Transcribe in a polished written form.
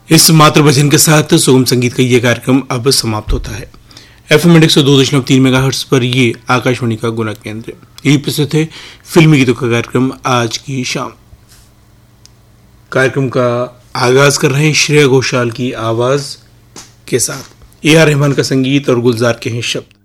इस मातृ भजन के साथ सुगम संगीत का ये कार्यक्रम अब समाप्त होता है। FM 102.3 मेगाहर्ट्ज पर ये आकाशवाणी का गुना केंद्र। यही प्रस्तुत है फिल्मी गीतों का कार्यक्रम आज की शाम। कार्यक्रम का आगाज कर रहे हैं श्रेया घोषाल की आवाज के साथ। AR रहमान का संगीत और गुलजार के हैं शब्द।